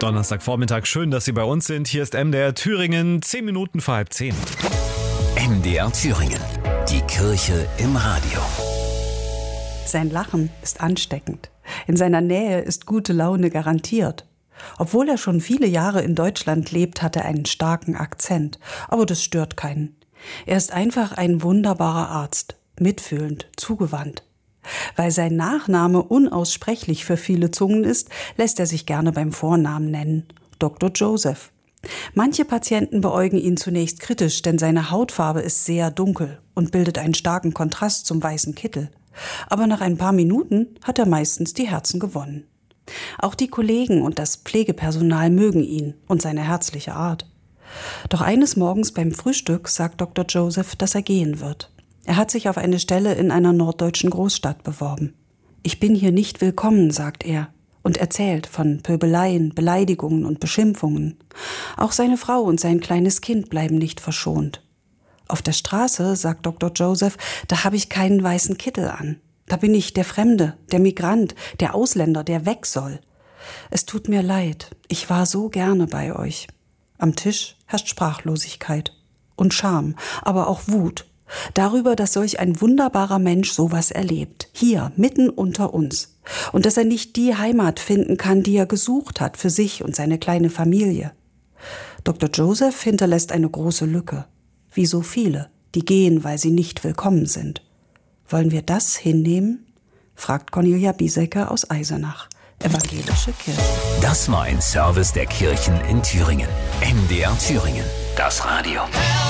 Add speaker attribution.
Speaker 1: Donnerstagvormittag. Schön, dass Sie bei uns sind. Hier ist MDR Thüringen, 10 Minuten vor 9:30.
Speaker 2: MDR Thüringen, die Kirche im Radio.
Speaker 3: Sein Lachen ist ansteckend. In seiner Nähe ist gute Laune garantiert. Obwohl er schon viele Jahre in Deutschland lebt, hat er einen starken Akzent. Aber das stört keinen. Er ist einfach ein wunderbarer Arzt, mitfühlend, zugewandt. Weil sein Nachname unaussprechlich für viele Zungen ist, lässt er sich gerne beim Vornamen nennen, Dr. Joseph. Manche Patienten beäugen ihn zunächst kritisch, denn seine Hautfarbe ist sehr dunkel und bildet einen starken Kontrast zum weißen Kittel. Aber nach ein paar Minuten hat er meistens die Herzen gewonnen. Auch die Kollegen und das Pflegepersonal mögen ihn und seine herzliche Art. Doch eines Morgens beim Frühstück sagt Dr. Joseph, dass er gehen wird. Er hat sich auf eine Stelle in einer norddeutschen Großstadt beworben. Ich bin hier nicht willkommen, sagt er und erzählt von Pöbeleien, Beleidigungen und Beschimpfungen. Auch seine Frau und sein kleines Kind bleiben nicht verschont. Auf der Straße, sagt Dr. Joseph, da habe ich keinen weißen Kittel an. Da bin ich der Fremde, der Migrant, der Ausländer, der weg soll. Es tut mir leid, ich war so gerne bei euch. Am Tisch herrscht Sprachlosigkeit und Scham, aber auch Wut. Darüber, dass solch ein wunderbarer Mensch sowas erlebt, hier, mitten unter uns. Und dass er nicht die Heimat finden kann, die er gesucht hat für sich und seine kleine Familie. Dr. Joseph hinterlässt eine große Lücke. Wie so viele, die gehen, weil sie nicht willkommen sind. Wollen wir das hinnehmen? Fragt Cornelia Biesecker aus Eisenach, Evangelische Kirche.
Speaker 2: Das war ein Service der Kirchen in Thüringen. MDR Thüringen, das Radio.